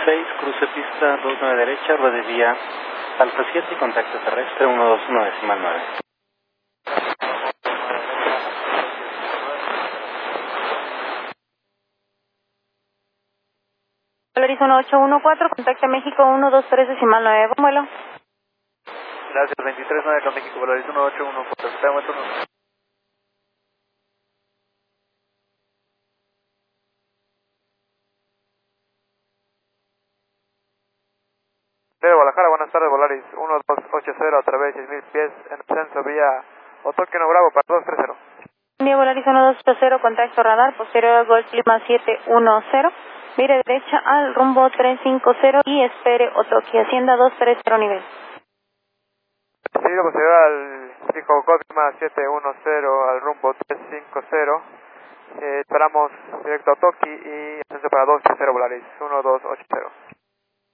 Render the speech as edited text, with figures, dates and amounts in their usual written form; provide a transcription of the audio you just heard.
6, cruce pista 29 derecha, rueda de vía Alfa 7 y contacto terrestre 121.9. Volaris 1814, contacto México 123.9, vuelo. Gracias, 23.9 con México, Volaris 1814, está buen turno. De Guadalajara, buenas tardes, Volaris 1280 a través de 6.000 pies en ascenso vía Otoquio Bravo para 230. Vía Volaris 1280, contacto radar, posterior Golf Lima 710, mire derecha al rumbo 350 y espere Otoki, Hacienda 230 nivel. Seguido posterior al fijo Golf Lima 710 al rumbo 350, esperamos directo a Otoki y ascenso para 230 Volaris 1280.